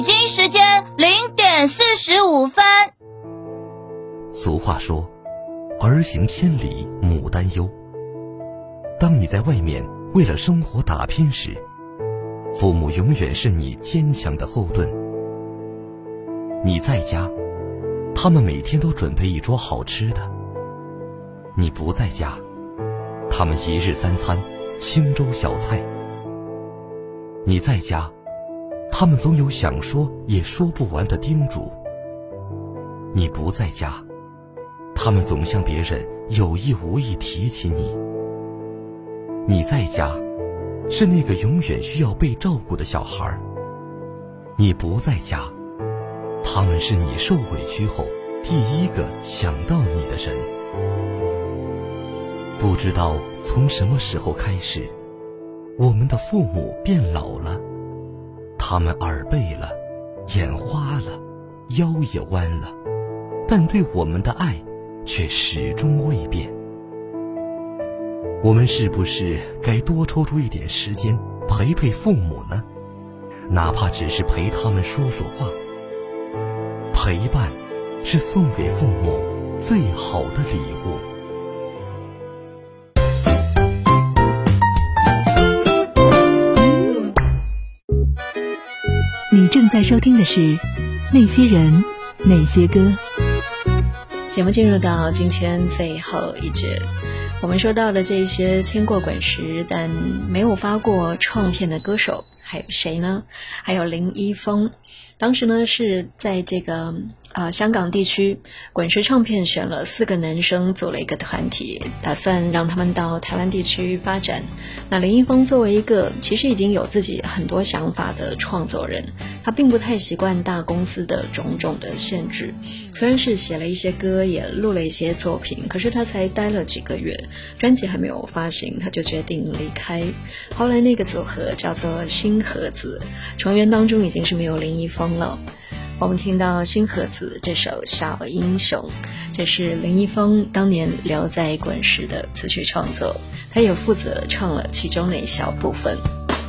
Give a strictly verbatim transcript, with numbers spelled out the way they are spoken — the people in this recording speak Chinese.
北京时间零点四十五分。 俗话说，儿行千里母担忧。当你在外面为了生活打拼时，父母永远是你坚强的后盾。你在家，他们每天都准备一桌好吃的；你不在家，他们一日三餐清粥小菜。你在家，他们总有想说也说不完的叮嘱；你不在家，他们总向别人有意无意提起你。你在家，是那个永远需要被照顾的小孩；你不在家，他们是你受委屈后第一个想到你的人。不知道从什么时候开始，我们的父母变老了，他们耳背了，眼花了，腰也弯了，但对我们的爱却始终未变。我们是不是该多抽出一点时间陪陪父母呢？哪怕只是陪他们说说话。陪伴是送给父母最好的礼物。 你正在收听的是那些人那些歌。 节目进入到今天最后一节，我们说到的这些签过滚石但没有发过唱片的歌手还有谁呢？还有林一峰。当时呢是在这个啊、呃、香港地区，滚石唱片选了四个男生组了一个团体，打算让他们到台湾地区发展。那林一峰作为一个其实已经有自己很多想法的创作人，他并不太习惯大公司的种种的限制。虽然是写了一些歌，也录了一些作品，可是他才待了几个月，专辑还没有发行，他就决定离开。后来那个组合叫做新盒子，成员当中已经是没有林一峰了。我们听到新盒子这首《小英雄》，这是林一峰当年留在滚石的词曲创作，他也负责唱了其中的一小部分。